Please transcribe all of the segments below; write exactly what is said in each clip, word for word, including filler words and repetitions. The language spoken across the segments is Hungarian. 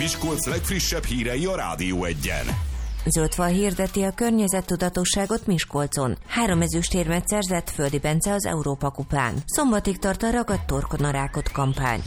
Miskolc legfrissebb hírei a Rádió Egyen. Zöldfal hirdeti a környezettudatosságot Miskolcon. Három ezüstérmet szerzett Földi Bence az Európa kupán. Szombatig tart a Ragadt torkon a rákot kampány.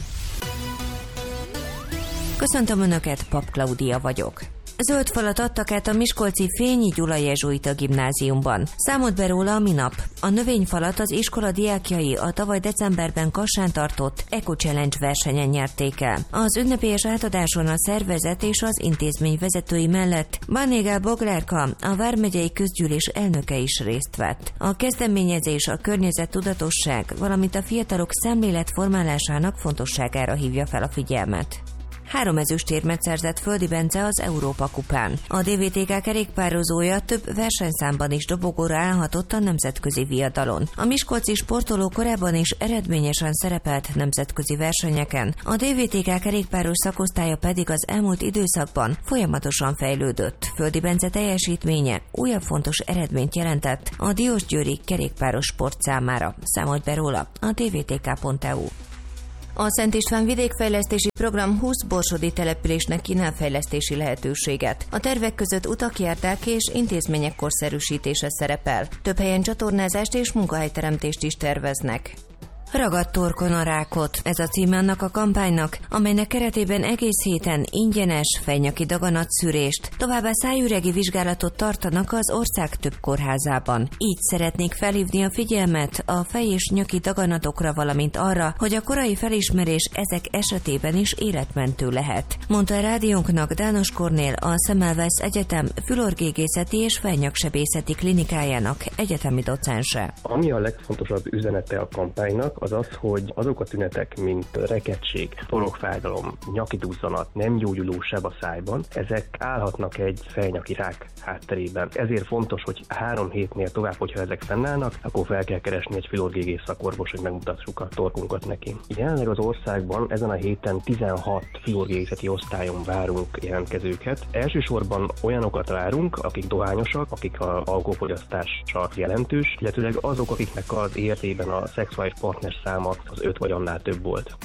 Köszöntöm Önöket, Pap Klaudia vagyok. Zöld falat adtak át a miskolci Fényi Gyula jezsuita gimnáziumban. Számolt be róla a minap. A növényfalat az iskola diákjai a tavaly decemberben Kassán tartott Eco Challenge versenyen nyerték el. Az ünnepélyes átadáson a szervezet és az intézmény vezetői mellett Banégál Boglárka, a vármegyei közgyűlés elnöke is részt vett. A kezdeményezés a környezettudatosság, valamint a fiatalok szemléletformálásának fontosságára hívja fel a figyelmet. Három ezüstérmet szerzett Földi Bence az Európa kupán. A dé vé té ká kerékpározója több versenyszámban is dobogóra állhatott a nemzetközi viadalon. A miskolci sportoló korábban is eredményesen szerepelt nemzetközi versenyeken, a dé vé té ká kerékpáros szakosztálya pedig az elmúlt időszakban folyamatosan fejlődött. Földi Bence teljesítménye újabb fontos eredményt jelentett a diósgyőri kerékpáros sport számára, számolt be róla a dé vé té ká pont e u. A Szent István vidékfejlesztési program húsz borsodi településnek kínál fejlesztési lehetőséget. A tervek között utak, járdák és intézmények korszerűsítése szerepel. Több helyen csatornázást és munkahelyteremtést is terveznek. Ragadt torkon a rákot. Ez a címe annak a kampánynak, amelynek keretében egész héten ingyenes fejnyaki daganatszűrést, továbbá szájüregi vizsgálatot tartanak az ország több kórházában. Így szeretnék felhívni a figyelmet a fej- és nyaki daganatokra, valamint arra, hogy a korai felismerés ezek esetében is életmentő lehet, mondta a rádiónknak Dános Kornél, a Semmelweis Egyetem fülorgégészeti és fejnyaksebészeti klinikájának egyetemi docense. Ami a legfontosabb üzenete a kampánynak, az az, hogy azok a tünetek, mint rekedtség, torokfájdalom, nyaki duzzanat, nem gyógyuló seb a szájban, ezek állhatnak egy fejnyaki rák hátterében. Ezért fontos, hogy három hétnél tovább, hogyha ezek fennállnak, akkor fel kell keresni egy fülorgégész szakorvos, hogy megmutassuk a torkunkat neki. Jelenleg az országban ezen a héten tizenhat fülorgégészeti osztályon várunk jelentkezőket. Elsősorban olyanokat várunk, akik dohányosak, akik az alkoholfogyasztása jelentős, illetőleg azok, akiknek az életében a szexuális partner száma az öt vagy annál több volt.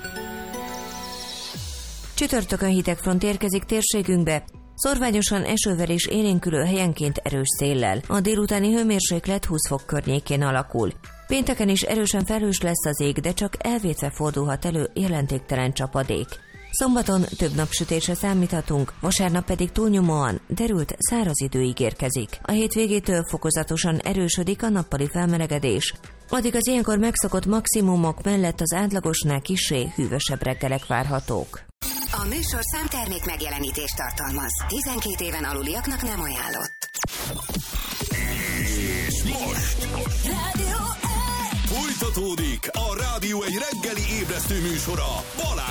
Csütörtökön hidegfront érkezik térségünkbe, szorványosan esővel és élénkülő helyenként erős széllel. A délutáni hőmérséklet húsz fok környékén alakul. Pénteken is erősen felhős lesz az ég, de csak elvétve fordulhat elő jelentéktelen csapadék. Szombaton több napsütésre számíthatunk, vasárnap pedig túlnyomóan derült száraz idő ígérkezik. A hétvégétől fokozatosan erősödik a nappali felmelegedés. Addig az ilyenkor megszokott maximumok mellett az átlagosnál kissé hűvösebb reggelek várhatók. A műsor számtermék megjelenítést tartalmaz. tizenkét éven aluliaknak nem ajánlott. És most folytatódik a Rádió egy reggeli ébresztő műsora Balázs